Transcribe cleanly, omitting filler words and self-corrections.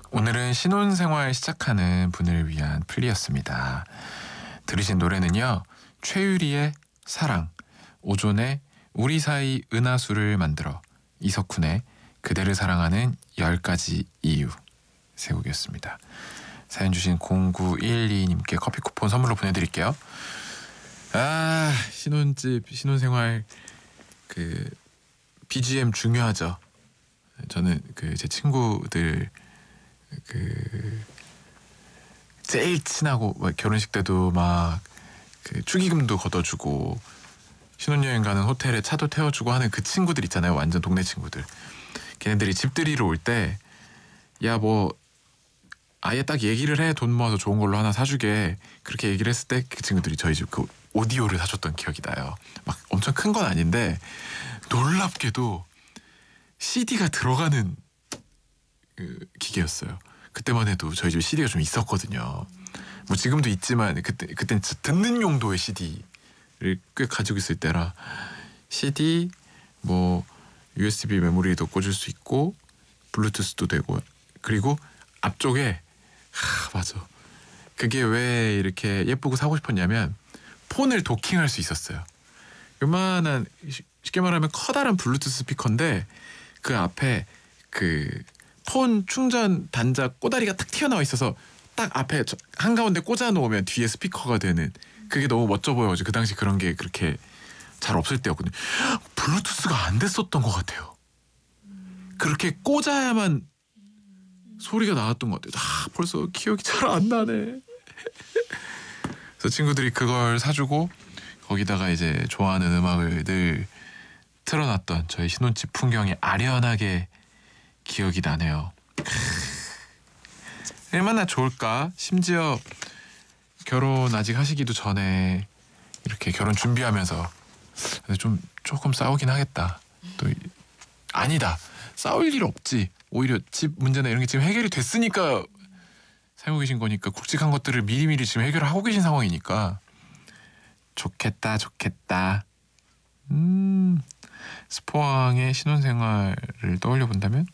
오늘은 신혼생활 시작하는 분을 위한 플리였습니다. 들으신 노래는요. 최유리의 사랑, 오존의 우리 사이 은하수를 만들어, 이석훈의 그대를 사랑하는 10가지 이유, 세 곡이었습니다. 사연 주신 0912님께 커피 쿠폰 선물로 보내드릴게요. 신혼집, 신혼생활 BGM 중요하죠. 저는 제 친구들 제일 친하고 결혼식 때도 막 축의금도 걷어주고 신혼여행 가는 호텔에 차도 태워주고 하는 그 친구들 있잖아요. 완전 동네 친구들. 걔네들이 집들이로 올 때 야 뭐 아예 딱 얘기를 해, 돈 모아서 좋은 걸로 하나 사주게, 그렇게 얘기를 했을 때 그 친구들이 저희 집 그 오디오를 사줬던 기억이 나요. 막 엄청 큰 건 아닌데 놀랍게도 CD가 들어가는 기계였어요. 그때만 해도 저희 집에 CD가 좀 있었거든요. 뭐 지금도 있지만 그땐 진짜 듣는 용도의 CD를 꽤 가지고 있을 때라, CD 뭐 USB 메모리도 꽂을 수 있고 블루투스도 되고, 그리고 앞쪽에 맞아, 그게 왜 이렇게 예쁘고 사고 싶었냐면 폰을 도킹할 수 있었어요. 요만한, 쉽게 말하면 커다란 블루투스 스피커인데 그 앞에 폰 충전 단자 꼬다리가 탁 튀어나와 있어서 딱 앞에 한가운데 꽂아 놓으면 뒤에 스피커가 되는, 그게 너무 멋져 보여가지고 그 당시 그런 게 그렇게 잘 없을 때였거든요. 블루투스가 안 됐었던 것 같아요. 그렇게 꽂아야만 소리가 나왔던 것 같아요. 벌써 기억이 잘 안 나네. 그래서 친구들이 그걸 사주고 거기다가 이제 좋아하는 음악을 늘 틀어놨던 저희 신혼집 풍경이 아련하게 기억이 나네요. 얼마나 좋을까. 심지어 결혼 아직 하시기도 전에 이렇게 결혼 준비하면서 조금 싸우긴 하겠다. 또 아니다, 싸울 일 없지. 오히려 집 문제나 이런 게 지금 해결이 됐으니까 살고 계신 거니까, 굵직한 것들을 미리미리 지금 해결을 하고 계신 상황이니까 좋겠다. 스포왕의 신혼생활을 떠올려 본다면